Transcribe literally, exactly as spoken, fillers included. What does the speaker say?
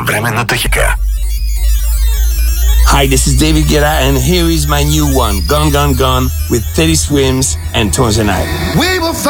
Временно το χικά. Hi, this is David Guetta, and here is my new one, Gone, Gone, Gone, with Teddy Swims and Tones and I. We will